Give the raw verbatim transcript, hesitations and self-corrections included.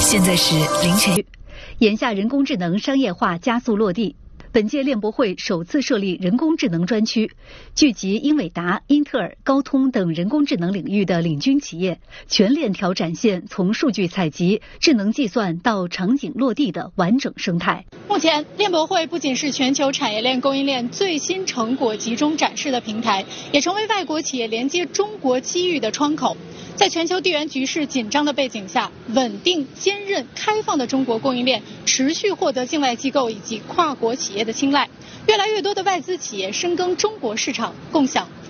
现在是凌晨。 眼下人工智能商业化加速落地。本届链博会首次设立人工智能专区，聚集英伟达、英特尔、高通等人工智能领域的领军企业，全链条展现从数据采集、智能计算到场景落地的完整生态。 目前，链博会不仅是全球产业链供应链最新成果集中展示的平台，也成为外国企业连接中国机遇的窗口。在全球地缘局势紧张的背景下，稳定、坚韧、开放的中国供应链持续获得境外机构以及跨国企业的青睐。越来越多的外资企业深耕中国市场，共享